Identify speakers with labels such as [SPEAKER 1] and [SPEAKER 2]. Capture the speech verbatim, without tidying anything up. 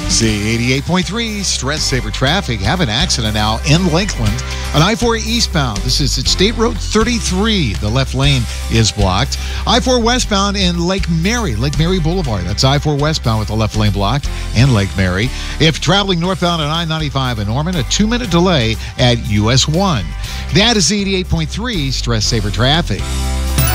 [SPEAKER 1] Z eighty-eight point three, Stress Saver Traffic. Have an accident now in Lakeland. On I four eastbound, this is at State Road thirty-three. The left lane is blocked. I four westbound in Lake Mary, Lake Mary Boulevard. That's I four westbound with the left lane blocked in Lake Mary. If traveling northbound on I ninety-five in Norman, a two-minute delay at U S one. That is Z eighty-eight point three, Stress Saver Traffic.